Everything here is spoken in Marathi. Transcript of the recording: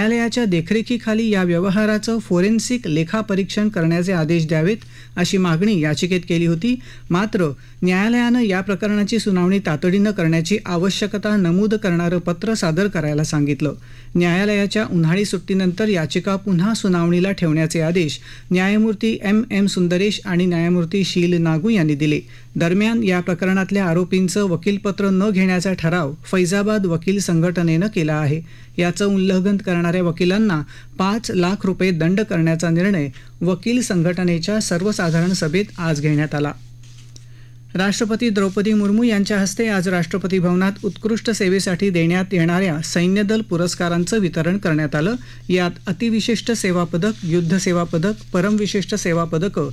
न्यायालयाच्या देखरेखीखाली या व्यवहाराचं फोरेन्सिक लेखापरीक्षण करण्याचे आदेश द्यावेत अशी मागणी याचिकेत केली होती. मात्र न्यायालयानं या प्रकरणाची सुनावणी तातडीनं करण्याची आवश्यकता नमूद करणारं पत्र सादर करायला सांगितलं. न्यायालयाच्या उन्हाळी सुट्टीनंतर याचिका पुन्हा सुनावणीला ठेवण्याचे आदेश न्यायमूर्ती M सुंदरेश आणि न्यायमूर्ती शील नागू यांनी दिले. दरम्यान या प्रकरणातल्या आरोपींचं वकीलपत्र न घेण्याचा ठराव फैजाबाद वकील संघटनेनं केला आहे. याचं उल्लंघन करणाऱ्या वकिलांना 5 लाख रुपये दंड करण्याचा निर्णय वकील संघटनेच्या सर्वसाधारण सभेत आज घेण्यात आला. राष्ट्रपती द्रौपदी मुर्मू यांच्या हस्ते आज राष्ट्रपती भवनात उत्कृष्ट सेवेसाठी देण्यात येणाऱ्या सैन्यदल पुरस्कारांचं वितरण करण्यात आलं. यात अतिविशिष्ट सेवा पदक, युद्ध सेवा पदक, परमविशिष्ट सेवा पदकं